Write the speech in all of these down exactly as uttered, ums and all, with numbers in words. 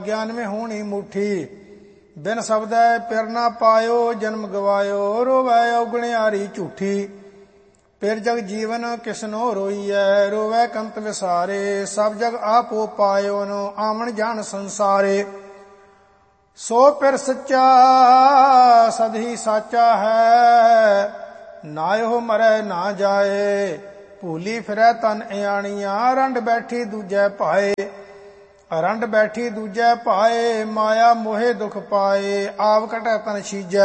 ਗਿਆਨ में होनी मुठी बिन शब्दै पिर ना पायो जन्म गवायो रोवै औगणियारी झूठी पिर जग जीवन किसनो रोईऐ रोवै कंत विसारे सब जग आपो पायो नो आमन जान संसारे सो पिर सच्चा सदही साचा है नायो मरै ना जाए भूली फिरै तन इयाणिया रंड बैठी दूजै पाए रंड बैठी दूजै पाए माया मोहे दुख पाए आप कटै तन छीजै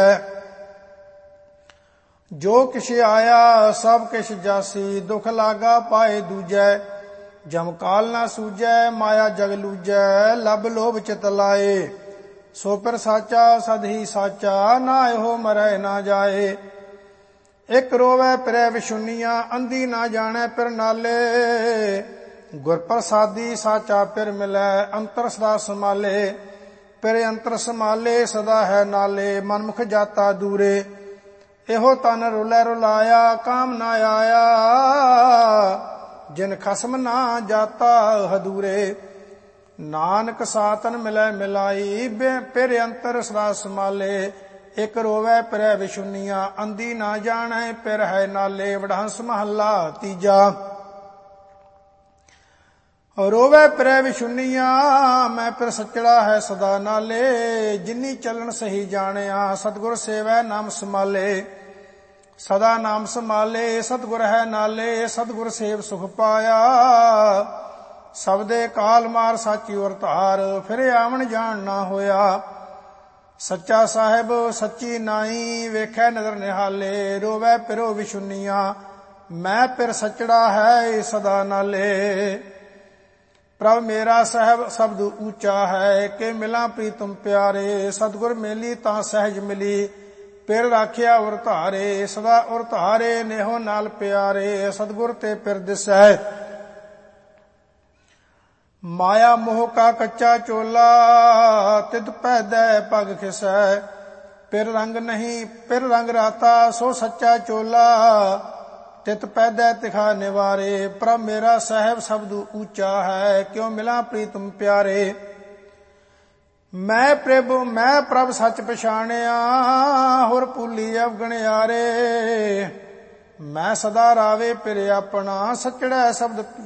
जो किश आया सब किश जासी दुख लागा पाए दूजै जम काल ना सूझै माया जग लूजै लब लोभ चित लाए सो पिर साचा सदही साचा ना एहो मरै ना जाए एक रोवै पिरै विशुनिया अंधी ना जाने पिर नाले गुर प्रसादी साचा पिर मिलै अंतर सदा समाले पिर अंतर समाले सदा है नाले मनमुख जाता दूरे एहो तन रुलै रुलाया काम ना आया जिन खसम ना जाता हदूरे नानक सातन मिलै मिलाई पिर अंतर सदा समाले एक रोवै पिरै विशुनिया अंधी ना जाने पिर है नाले वडहंस महला तीजा रोवै पिरै विशुनिया मैं पिर सचड़ा है सदा नाले जिन्नी चलन सही जानिया सतगुर सेवै नाम समाले सदा नाम समाले सतगुर है नाले सतगुर सेव सुख पाया सबदे काल मार साची उर धार फिर आवन जान ना होया सच्चा साहिब सच्ची नाई वेखै नजर निहाले रोवै पिरो विशुनिया मैं पिर सचड़ा है सदा नाले प्रभ मेरा सहब शब्द ऊंचा है के मिला प्रीतम प्यारे सतगुर मेली तां सहज मिली पिर राखिया उर धारे सदा उर धारे नेहो नाल प्यारे सतगुर ते पिर दिसै माया मोह का कच्चा चोला तित पैदै पग खिसै पिर रंग नहीं पिर रंग राता सो सच्चा चोला तित पैदै तिखा निवारे प्रभ मेरा साहिब शब्द ऊंचा है क्यों मिला प्रीतम प्यारे मैं प्रभु मैं प्रभ सच पछाणिया हुर भूली अवगणियारे मैं सदा रावे पिर अपना सचड़ै शब्द